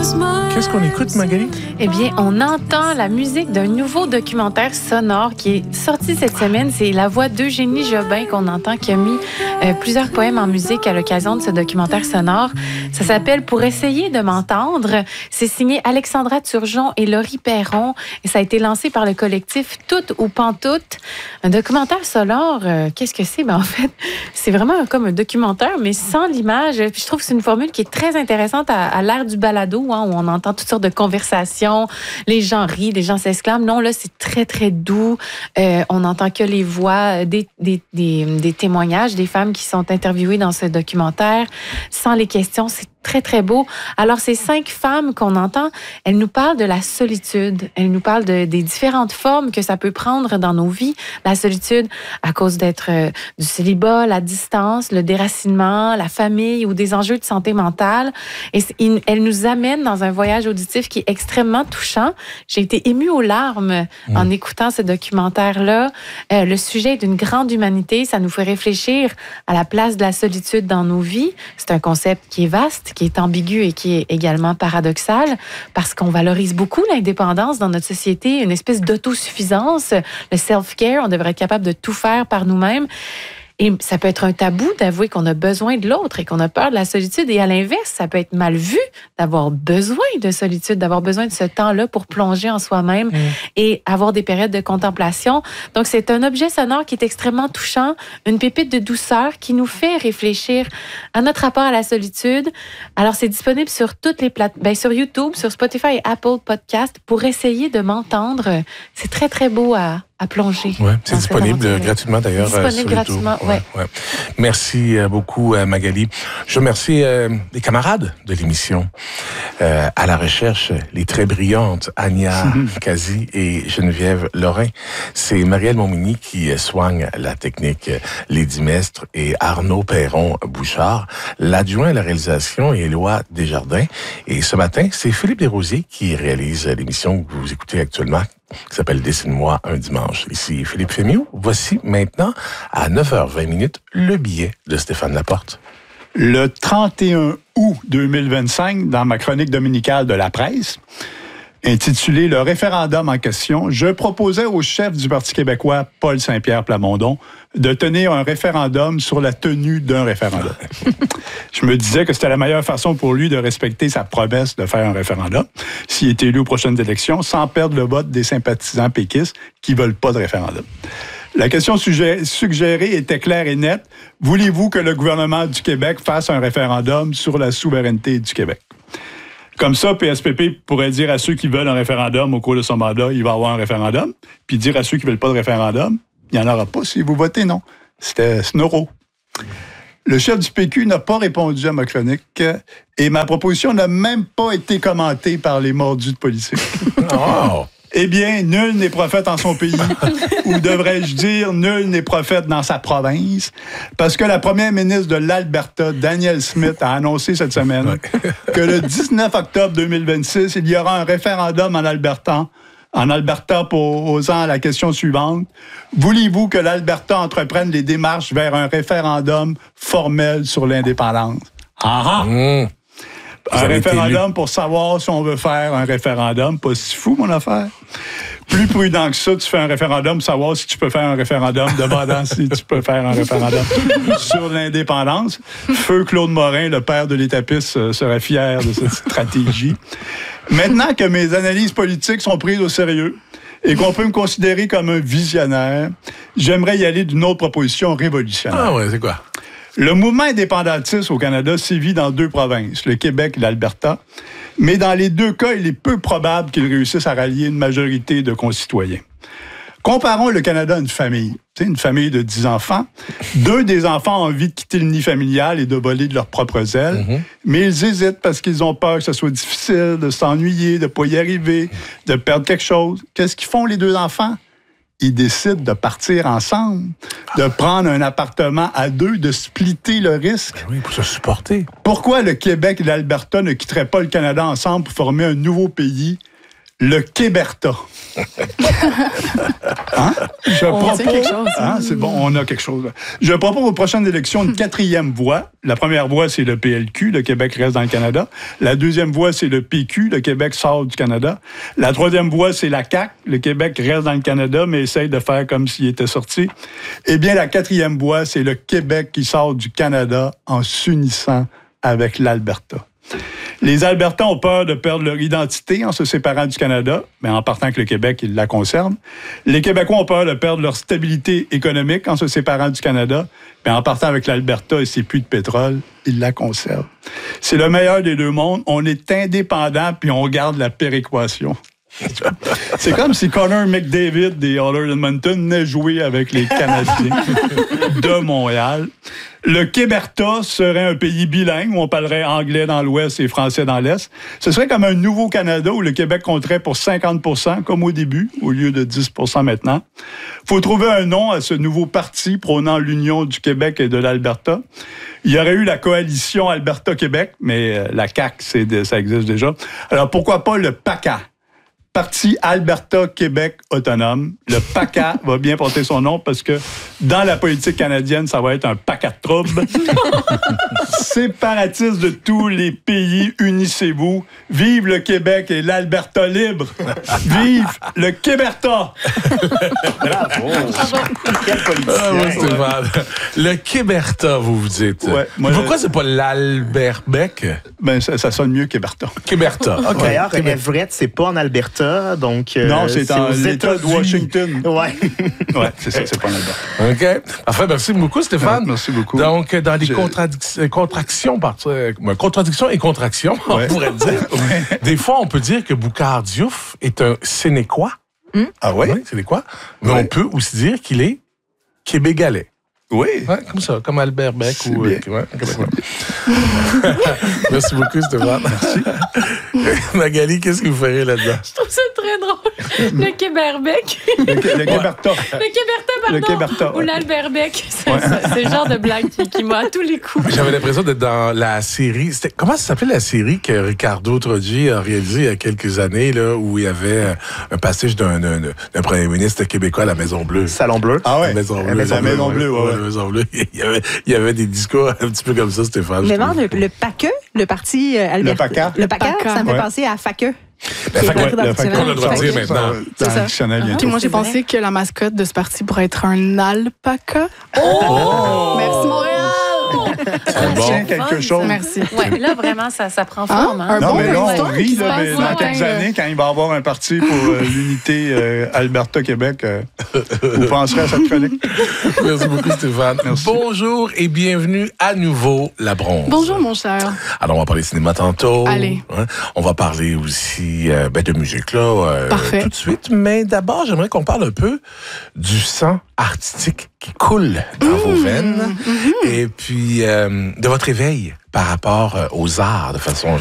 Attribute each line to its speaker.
Speaker 1: Qu'est-ce qu'on écoute, Magali?
Speaker 2: Eh bien, on entend la musique d'un nouveau documentaire sonore qui est sorti cette semaine. C'est la voix d'Eugénie Jobin qu'on entend, qui a mis plusieurs poèmes en musique à l'occasion de ce documentaire sonore. Ça s'appelle « Pour essayer de m'entendre ». C'est signé Alexandra Turgeon et Laurie Perron. Et ça a été lancé par le collectif Toutes ou Pantoutes. Un documentaire sonore, qu'est-ce que c'est? Ben, en fait, c'est vraiment comme un documentaire, mais sans l'image. Puis je trouve que c'est une formule qui est très intéressante à l'ère du balado, hein, où on entend toutes sortes de conversations. Les gens rient, les gens s'exclament. Non, là, c'est très, très doux. On n'entend que les voix des témoignages des femmes qui sont interviewées dans ce documentaire. Sans les questions, c'est très, très beau. Alors, ces 5 femmes qu'on entend, elles nous parlent de la solitude. Elles nous parlent des différentes formes que ça peut prendre dans nos vies. La solitude à cause d'être du célibat, la distance, le déracinement, la famille ou des enjeux de santé mentale. Et elles nous amènent dans un voyage auditif qui est extrêmement touchant. J'ai été émue aux larmes en écoutant ce documentaire-là. Le sujet est d'une grande humanité. Ça nous fait réfléchir à la place de la solitude dans nos vies. C'est un concept qui est vaste, qui est ambigu et qui est également paradoxal, parce qu'on valorise beaucoup l'indépendance dans notre société, une espèce d'autosuffisance, le self-care, on devrait être capable de tout faire par nous-mêmes. Et ça peut être un tabou d'avouer qu'on a besoin de l'autre et qu'on a peur de la solitude. Et à l'inverse, ça peut être mal vu d'avoir besoin de solitude, d'avoir besoin de ce temps-là pour plonger en soi-même et avoir des périodes de contemplation. Donc, c'est un objet sonore qui est extrêmement touchant, une pépite de douceur qui nous fait réfléchir à notre rapport à la solitude. Alors, c'est disponible sur toutes les plateformes, sur YouTube, sur Spotify et Apple Podcast. Pour essayer de m'entendre, c'est très, très beau à plonger.
Speaker 1: Ouais, c'est disponible gratuitement d'ailleurs.
Speaker 2: Disponible gratuitement, ouais.
Speaker 1: Merci beaucoup, Magali. Je remercie les camarades de l'émission. À la recherche, les très brillantes Ania Kazi et Geneviève Lorrain. C'est Marielle Montmigny qui soigne la technique, Lady Mestre et Arnaud Perron-Bouchard. L'adjoint à la réalisation est Éloi Desjardins. Et ce matin, c'est Philippe Desrosiers qui réalise l'émission que vous écoutez actuellement, qui s'appelle « Dessine-moi un dimanche ». Ici Philippe Fémiot. Voici maintenant, à 9h20, le billet de Stéphane Laporte.
Speaker 3: Le 31 août 2025, dans ma chronique dominicale de la presse, intitulée « Le référendum en question », je proposais au chef du Parti québécois, Paul Saint-Pierre Plamondon, de tenir un référendum sur la tenue d'un référendum. Je me disais que c'était la meilleure façon pour lui de respecter sa promesse de faire un référendum, s'il est élu aux prochaines élections, sans perdre le vote des sympathisants péquistes qui ne veulent pas de référendum. La question suggérée était claire et nette. Voulez-vous que le gouvernement du Québec fasse un référendum sur la souveraineté du Québec? Comme ça, PSPP pourrait dire à ceux qui veulent un référendum au cours de son mandat, il va y avoir un référendum, puis dire à ceux qui ne veulent pas de référendum, il n'y en aura pas si vous votez non. C'était Snoro. Le chef du PQ n'a pas répondu à ma chronique et ma proposition n'a même pas été commentée par les mordus de politique.
Speaker 1: Oh!
Speaker 3: Eh bien, nul n'est prophète en son pays, ou devrais-je dire, nul n'est prophète dans sa province, parce que la première ministre de l'Alberta, Danielle Smith, a annoncé cette semaine que le 19 octobre 2026, il y aura un référendum en Alberta posant la question suivante. Voulez-vous que l'Alberta entreprenne les démarches vers un référendum formel sur l'indépendance? Un référendum pour savoir si on veut faire un référendum. Pas si fou, mon affaire. Plus prudent que ça, tu fais un référendum pour savoir si tu peux faire un référendum, demandant si tu peux faire un référendum sur l'indépendance. Feu Claude Morin, le père de l'étapiste, serait fier de cette stratégie. Maintenant que mes analyses politiques sont prises au sérieux et qu'on peut me considérer comme un visionnaire, j'aimerais y aller d'une autre proposition révolutionnaire.
Speaker 1: Ah ouais, c'est quoi?
Speaker 3: Le mouvement indépendantiste au Canada sévit dans 2 provinces, le Québec et l'Alberta, mais dans les 2 cas, il est peu probable qu'ils réussissent à rallier une majorité de concitoyens. Comparons le Canada à une famille. Une famille de 10 enfants. 2 des enfants ont envie de quitter le nid familial et de voler de leurs propres ailes, mais ils hésitent parce qu'ils ont peur que ce soit difficile, de s'ennuyer, de ne pas y arriver, de perdre quelque chose. Qu'est-ce qu'ils font, les 2 enfants? Ils décident de partir ensemble, de prendre un appartement à 2, de splitter le risque.
Speaker 1: Oui, pour se supporter.
Speaker 3: Pourquoi le Québec et l'Alberta ne quitteraient pas le Canada ensemble pour former un nouveau pays, le Québerta. Hein?
Speaker 4: On tient quelque chose.
Speaker 3: Hein? C'est bon, on a quelque chose. Là. Je propose aux prochaines élections une 4e voie. La première voie, c'est le PLQ, le Québec reste dans le Canada. La 2e voie, c'est le PQ, le Québec sort du Canada. La 3e voie, c'est la CAQ, le Québec reste dans le Canada, mais essaye de faire comme s'il était sorti. Eh bien, la 4e voie, c'est le Québec qui sort du Canada en s'unissant avec l'Alberta. Les Albertans ont peur de perdre leur identité en se séparant du Canada, mais en partant avec le Québec, ils la conservent. Les Québécois ont peur de perdre leur stabilité économique en se séparant du Canada, mais en partant avec l'Alberta et ses puits de pétrole, ils la conservent. C'est le meilleur des deux mondes. On est indépendant puis on garde la péréquation. C'est comme si Connor McDavid des Oilers d'Edmonton venait jouer avec les Canadiens de Montréal. Le Québerta serait un pays bilingue où on parlerait anglais dans l'Ouest et français dans l'Est. Ce serait comme un nouveau Canada où le Québec compterait pour 50%, comme au début, au lieu de 10% maintenant. Il faut trouver un nom à ce nouveau parti prônant l'union du Québec et de l'Alberta. Il y aurait eu la coalition Alberta-Québec, mais la CAQ, ça existe déjà. Alors pourquoi pas le PACA? Parti Alberta-Québec autonome. Le PACA va bien porter son nom parce que dans la politique canadienne, ça va être un PACA de trouble. Séparatistes de tous les pays, unissez-vous. Vive le Québec et l'Alberta libre. Vive le Québerta.
Speaker 5: Bravo. Quel politicien.
Speaker 1: Ah oui, Stéphane. Le Québerta, vous dites.
Speaker 3: Ouais,
Speaker 1: pourquoi c'est pas l'Alberbec?
Speaker 3: Ben, ça sonne mieux Québerta.
Speaker 1: Québerta. OK.
Speaker 5: D'ailleurs, Everett, c'est pas en Alberta, donc...
Speaker 3: non, c'est
Speaker 5: aux
Speaker 3: dans l'État de
Speaker 5: États-Unis.
Speaker 3: Washington.
Speaker 5: Ouais.
Speaker 3: Ouais, c'est ça, c'est pas en Alberta.
Speaker 1: OK. Enfin, merci beaucoup, Stéphane.
Speaker 3: Merci beaucoup.
Speaker 1: Donc, dans les contradictions et contractions, on pourrait dire, des fois, on peut dire que Boucard Diouf est un Sénécois.
Speaker 3: Ah oui?
Speaker 1: Oui, Sénécois. Mais on peut aussi dire qu'il est québégalais.
Speaker 3: Oui.
Speaker 1: Ouais, comme ça, comme Albert Beck
Speaker 3: C'est
Speaker 1: ou...
Speaker 3: bien.
Speaker 1: Merci beaucoup, Stéphane. Merci. Magali, qu'est-ce que vous ferez là-dedans?
Speaker 2: Je trouve ça très drôle. Le Québerbec.
Speaker 3: Le Québerta.
Speaker 2: Le Québerta, pardon.
Speaker 3: Le Québerta,
Speaker 2: Ou
Speaker 3: ouais.
Speaker 2: l'Alberbec. C'est le genre de blague qui m'a à tous les coups.
Speaker 1: J'avais l'impression d'être dans la série... Comment ça s'appelait la série que Ricardo Troggi a réalisée il y a quelques années, là, où il y avait un passage d'un premier ministre québécois à la Maison-Bleue?
Speaker 5: Salon Bleu.
Speaker 3: Ah ouais.
Speaker 1: La Maison-Bleue.
Speaker 3: La Maison-Bleue, ouais.
Speaker 1: La Maison-Bleue. Il y avait des discours un petit peu comme ça, Stéphane.
Speaker 6: Mais non, le PACA, le parti Alberta.
Speaker 3: PACA.
Speaker 6: Le PACA, ça me fait
Speaker 3: Ouais.
Speaker 6: penser à FACE.
Speaker 1: La
Speaker 6: Qui est
Speaker 1: fac-
Speaker 6: rentré dans
Speaker 1: la
Speaker 6: le
Speaker 1: fac-
Speaker 6: dictionnaire.
Speaker 1: on a le droit de dire
Speaker 6: Fait que-
Speaker 1: maintenant.
Speaker 3: Dans
Speaker 6: ça.
Speaker 3: le dictionnaire bientôt.
Speaker 4: Puis moi, j'ai
Speaker 6: C'est vrai.
Speaker 4: pensé que la mascotte de ce parti pourrait être un alpaca.
Speaker 1: Oh!
Speaker 4: Merci, Montréal!
Speaker 1: C'est bon.
Speaker 3: Tiens, quelque chose.
Speaker 4: Merci.
Speaker 2: Ouais, là, vraiment, ça prend forme.
Speaker 4: Un
Speaker 2: Hein?
Speaker 3: Non,
Speaker 4: bon
Speaker 3: mais là, on
Speaker 4: brainstorm
Speaker 3: rit,
Speaker 4: qui se
Speaker 3: là,
Speaker 4: passe,
Speaker 3: mais dans
Speaker 4: ouais,
Speaker 3: quelques
Speaker 4: ouais.
Speaker 3: années, quand il va y avoir un parti pour l'unité Alberta-Québec, vous penserez à cette chronique.
Speaker 1: Merci beaucoup, Stéphane.
Speaker 3: Merci.
Speaker 1: Bonjour et bienvenue à nouveau, La Bronze.
Speaker 4: Bonjour, mon cher.
Speaker 1: Alors, on va parler cinéma tantôt.
Speaker 4: Allez.
Speaker 1: Hein? On va parler aussi de musique, là,
Speaker 4: Parfait.
Speaker 1: tout de suite. Mais d'abord, j'aimerais qu'on parle un peu du sang artistique qui coule dans vos veines. Et puis, de votre éveil par rapport aux arts de façon